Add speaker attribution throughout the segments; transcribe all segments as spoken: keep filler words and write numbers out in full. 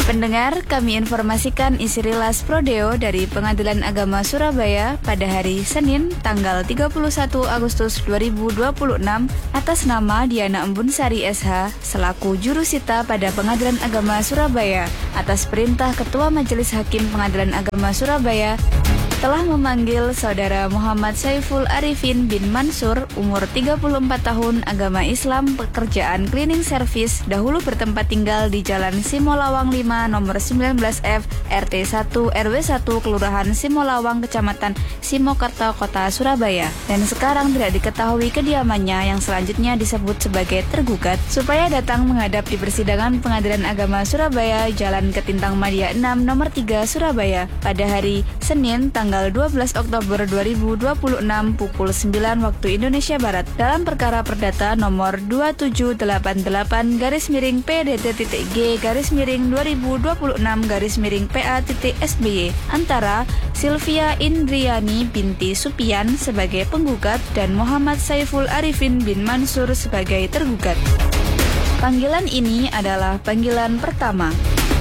Speaker 1: Pendengar, kami informasikan isi rilas Prodeo dari Pengadilan Agama Surabaya pada hari Senin, tanggal tiga puluh satu Agustus dua ribu dua puluh enam atas nama Diana Embunsari S H selaku jurusita pada Pengadilan Agama Surabaya atas perintah Ketua Majelis Hakim Pengadilan Agama Surabaya telah memanggil Saudara Muhammad Saiful Arifin bin Mansur, umur tiga puluh empat tahun, agama Islam, pekerjaan cleaning service, dahulu bertempat tinggal di Jalan Simolawang lima, nomor sembilan belas F, R T satu, R W satu, Kelurahan Simolawang, Kecamatan Simokerto, Kota Surabaya. Dan sekarang tidak diketahui kediamannya yang selanjutnya disebut sebagai tergugat, supaya datang menghadap di persidangan Pengadilan Agama Surabaya, Jalan Ketintang Madia enam, nomor tiga, Surabaya, pada hari Senin, tanggal tanggal dua belas Oktober dua ribu dua puluh enam pukul sembilan waktu Indonesia Barat dalam perkara perdata nomor dua tujuh delapan delapan garis miring P D T.G garis miring dua ribu dua puluh enam garis miring P A S B Y antara Sylvia Indriani binti Supian sebagai penggugat dan Muhammad Saiful Arifin bin Mansur sebagai tergugat. Panggilan ini adalah panggilan pertama.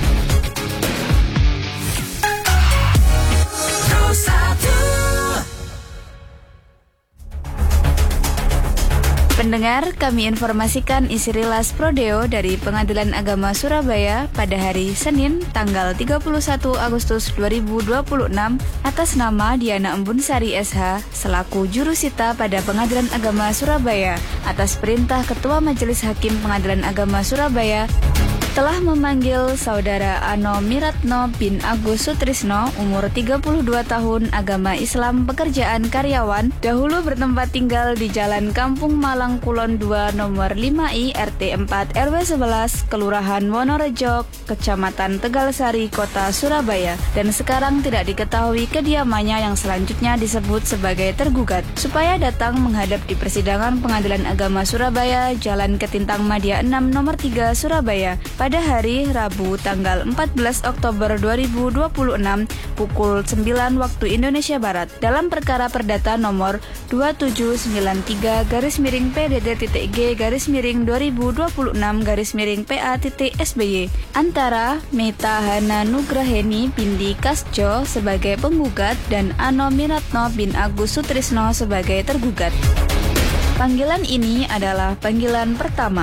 Speaker 1: Pendengar, kami informasikan isi rilas Prodeo dari Pengadilan Agama Surabaya pada hari Senin, tanggal tiga puluh satu Agustus dua ribu dua puluh enam atas nama Diana Embunsari S H selaku jurusita pada Pengadilan Agama Surabaya atas perintah Ketua Majelis Hakim Pengadilan Agama Surabaya telah memanggil Saudara Ano Miratno bin Agus Sutrisno, umur tiga puluh dua tahun, agama Islam, pekerjaan karyawan, dahulu bertempat tinggal di Jalan Kampung Malang Kulon dua, nomor lima I, R T empat, R W sebelas, Kelurahan Wonorejo, Kecamatan Tegalsari, Kota Surabaya, dan sekarang tidak diketahui kediamannya yang selanjutnya disebut sebagai tergugat, supaya datang menghadap di persidangan Pengadilan Agama Surabaya, Jalan Ketintang Madia enam, nomor tiga, Surabaya, pada hari Rabu tanggal empat belas Oktober dua ribu dua puluh enam pukul sembilan waktu Indonesia Barat dalam perkara perdata nomor dua tujuh sembilan tiga garis miring P D T.G garis miring dua ribu dua puluh enam garis miring P A S B Y antara Meta Hana Nugraheni binti Kasjo sebagai penggugat dan Ano Miratno bin Agus Sutrisno sebagai tergugat. Panggilan ini adalah panggilan pertama.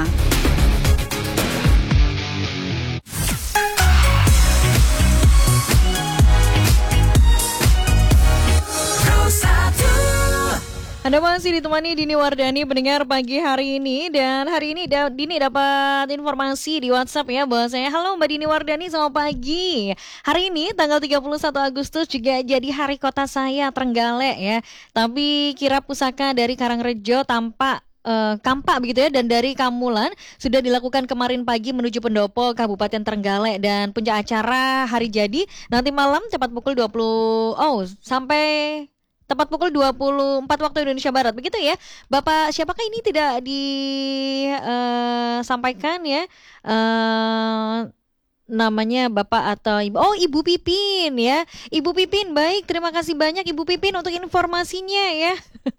Speaker 2: Anda masih ditemani Dini Wardani pendengar pagi hari ini, dan hari ini da- Dini dapat informasi di WhatsApp ya bahwasanya, halo Mbak Dini Wardani, selamat pagi. Hari ini tanggal tiga puluh satu Agustus juga jadi hari kota saya, Trenggalek ya. Tapi kirap pusaka dari Karangrejo tampak Uh, Kampak begitu ya, dan dari Kamulan sudah dilakukan kemarin pagi menuju Pendopo Kabupaten Trenggalek, dan puncak acara hari jadi nanti malam tepat pukul dua puluh oh sampai tepat pukul dua puluh empat waktu Indonesia Barat begitu ya. Bapak siapakah ini tidak disampaikan uh, ya uh, namanya Bapak atau Ibu. Oh, Ibu Pipin ya. Ibu Pipin, baik, terima kasih banyak Ibu Pipin untuk informasinya ya.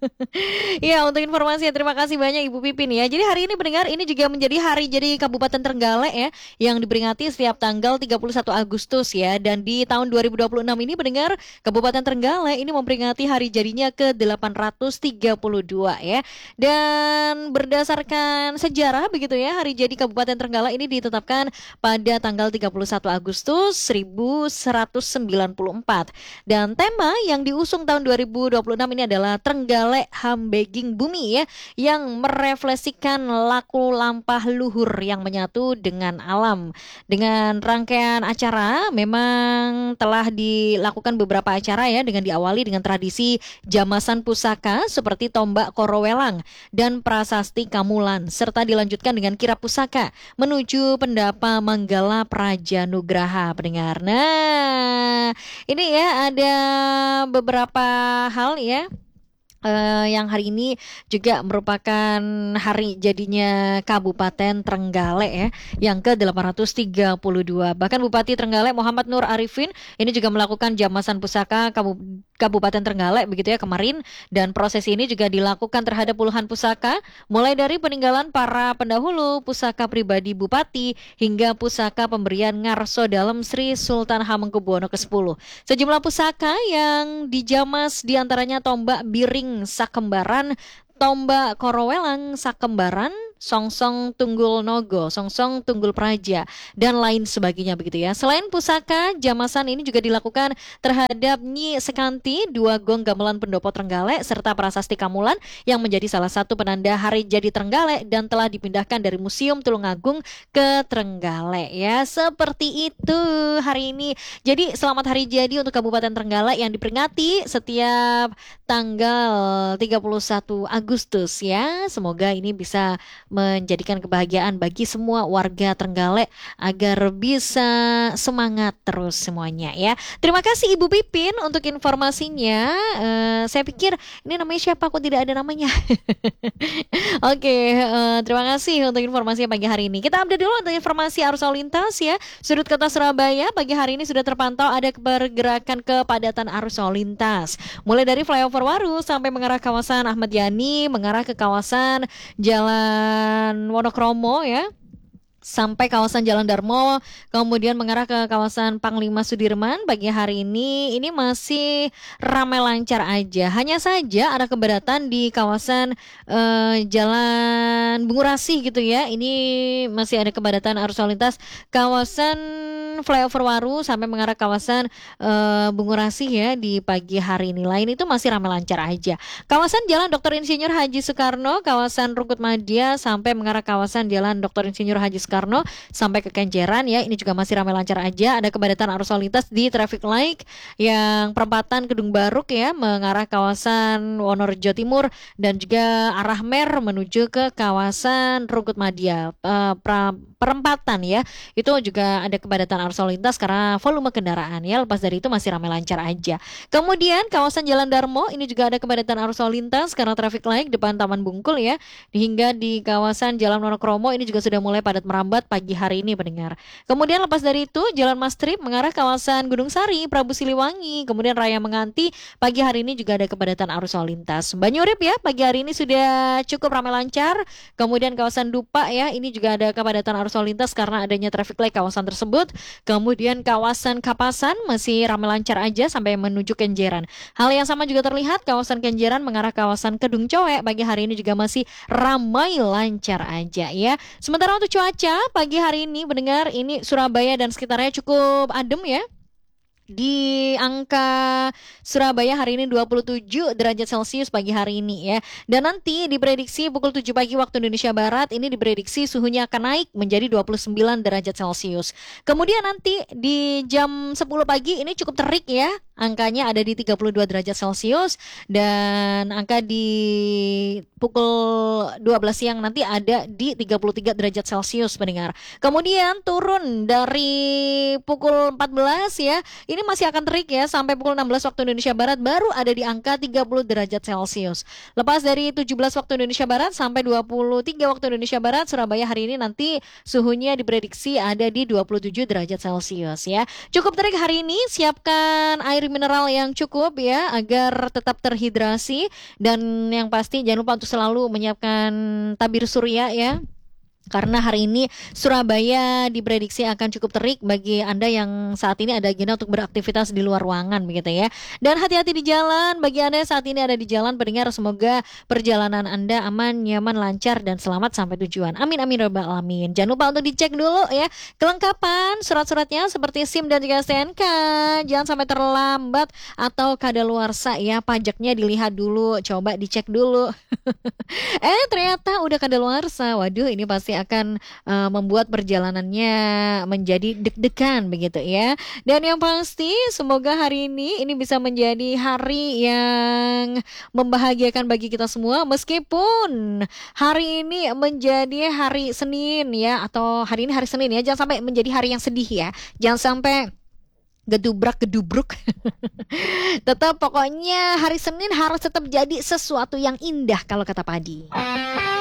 Speaker 2: Ya, untuk informasinya terima kasih banyak Ibu Pipin ya. Jadi hari ini pendengar, ini juga menjadi hari jadi Kabupaten Trenggalek ya, yang diperingati setiap tanggal tiga puluh satu Agustus ya. Dan di tahun dua ribu dua puluh enam ini pendengar, Kabupaten Trenggalek ini memperingati hari jadinya ke delapan ratus tiga puluh dua ya. Dan berdasarkan sejarah begitu ya, hari jadi Kabupaten Trenggalek ini ditetapkan pada tanggal tiga puluh satu Agustus seribu seratus sembilan puluh empat. Dan tema yang diusung tahun dua ribu dua puluh enam ini adalah Trenggalek Hambeging Bumi ya, yang merefleksikan laku lampah luhur yang menyatu dengan alam. Dengan rangkaian acara memang telah dilakukan beberapa acara ya, dengan diawali dengan tradisi jamasan pusaka seperti tombak Korowelang dan prasasti Kamulan, serta dilanjutkan dengan kirap pusaka menuju Pendapa Manggala Praja Nugraha pendengar. Nah, ini ya ada beberapa hal ya Uh, yang hari ini juga merupakan hari jadinya Kabupaten Trenggalek ya, yang ke delapan ratus tiga puluh dua. Bahkan Bupati Trenggalek Muhammad Nur Arifin ini juga melakukan jamasan pusaka Kabupaten Kabupaten Trenggalek begitu ya kemarin, dan proses ini juga dilakukan terhadap puluhan pusaka mulai dari peninggalan para pendahulu, pusaka pribadi bupati hingga pusaka pemberian ngarso dalam Sri Sultan Hamengkubuwono kesepuluh. Sejumlah pusaka yang dijamas diantaranya tombak biring Sakembaran, tombak korowelang Sakembaran, songsong tunggul nogo, songsong tunggul praja, dan lain sebagainya begitu ya. Selain pusaka, jamasan ini juga dilakukan terhadap Nyi Sekanti, dua gong gamelan pendopo Trenggalek, serta prasasti Kamulan yang menjadi salah satu penanda hari jadi Trenggalek dan telah dipindahkan dari Museum Tulungagung ke Trenggalek ya. Seperti itu hari ini. Jadi selamat hari jadi untuk Kabupaten Trenggalek yang diperingati setiap tanggal tiga puluh satu Agustus ya. Semoga ini bisa menjadikan kebahagiaan bagi semua warga Trenggalek agar bisa semangat terus semuanya ya. Terima kasih Ibu Pipin untuk informasinya. Uh, saya pikir ini namanya siapa, kok tidak ada namanya. Oke, okay, uh, terima kasih untuk informasinya pagi hari ini. Kita update dulu untuk informasi arus lalu lintas ya. Sudut kota Surabaya pagi hari ini sudah terpantau ada pergerakan kepadatan arus lalu lintas. Mulai dari flyover Waru sampai mengarah kawasan Ahmad Yani, mengarah ke kawasan Jalan Wonokromo ya, sampai kawasan Jalan Darmo, kemudian mengarah ke kawasan Panglima Sudirman. Pagi hari ini ini masih ramai lancar aja. Hanya saja ada keberatan di kawasan uh, Jalan Bungurasi gitu ya. Ini masih ada kepadatan arus lalu lintas kawasan flyover Waru sampai mengarah kawasan uh, Bungurasi ya di pagi hari ini. Lain itu masih ramai lancar aja. Kawasan Jalan Doktor Insinyur Haji Soekarno, kawasan Rungkut Madya sampai mengarah kawasan Jalan Doktor Insinyur Haji Soekarno sampai ke Kenjeran ya, ini juga masih ramai lancar aja. Ada kepadatan arus lalu lintas di traffic light yang perempatan Kedung Baruk ya, mengarah kawasan Wonorejo Timur dan juga arah Mer menuju ke kawasan Rungkut Madya. Uh, perempatan ya, itu juga ada kepadatan arus lalu lintas karena volume kendaraan ya. Lepas dari itu masih ramai lancar aja. Kemudian kawasan Jalan Darmo ini juga ada kepadatan arus lalu lintas karena traffic light depan Taman Bungkul ya, hingga di kawasan Jalan Wonokromo ini juga sudah mulai padat merambat pagi hari ini pendengar. Kemudian lepas dari itu Jalan Mastrip mengarah kawasan Gunung Sari, Prabu Siliwangi, kemudian Raya Menganti pagi hari ini juga ada kepadatan arus lalu lintas. Banyurip ya pagi hari ini sudah cukup ramai lancar. Kemudian kawasan Dupa ya, ini juga ada kepadatan arus lalu lintas karena adanya traffic light kawasan tersebut. Kemudian kawasan Kapasan masih ramai lancar aja sampai menuju Kenjeran. Hal yang sama juga terlihat kawasan Kenjeran mengarah kawasan Kedung Coek pagi hari ini juga masih ramai lancar aja ya. Sementara untuk cuaca pagi hari ini mendengar ini Surabaya dan sekitarnya cukup adem ya. Di angka Surabaya hari ini dua puluh tujuh derajat Celcius pagi hari ini ya. Dan nanti diprediksi pukul tujuh pagi waktu Indonesia Barat ini diprediksi suhunya akan naik menjadi dua puluh sembilan derajat Celcius. Kemudian nanti di jam sepuluh pagi ini cukup terik ya. Angkanya ada di tiga puluh dua derajat Celcius, dan angka di pukul dua belas siang nanti ada di tiga puluh tiga derajat Celcius pendengar. Kemudian turun dari pukul empat belas ya. Ini masih akan terik ya sampai pukul enam belas waktu Indonesia Barat baru ada di angka tiga puluh derajat Celcius. Lepas dari tujuh belas waktu Indonesia Barat sampai dua puluh tiga waktu Indonesia Barat, Surabaya hari ini nanti suhunya diprediksi ada di dua puluh tujuh derajat Celcius ya. Cukup terik hari ini, siapkan air mineral yang cukup ya agar tetap terhidrasi, dan yang pasti jangan lupa untuk selalu menyiapkan tabir surya ya. Karena hari ini Surabaya diprediksi akan cukup terik bagi Anda yang saat ini ada agenda untuk beraktivitas di luar ruangan begitu ya. Dan hati-hati di jalan bagi Anda yang saat ini ada di jalan pendengar, semoga perjalanan Anda aman, nyaman, lancar dan selamat sampai tujuan. Amin amin rabbal alamin. Jangan lupa untuk dicek dulu ya kelengkapan surat-suratnya seperti SIM dan juga S T N K. Jangan sampai terlambat atau kadaluarsa ya, pajaknya dilihat dulu, coba dicek dulu. eh ternyata udah kadaluarsa. Waduh, ini pasti akan uh, membuat perjalanannya menjadi deg-degan begitu ya. Dan yang pasti semoga hari ini ini bisa menjadi hari yang membahagiakan bagi kita semua, meskipun hari ini menjadi hari Senin ya, atau hari ini hari Senin ya, jangan sampai menjadi hari yang sedih ya. Jangan sampai gedubrak gedubruk. Tetap pokoknya hari Senin harus tetap jadi sesuatu yang indah kalau kata Padi.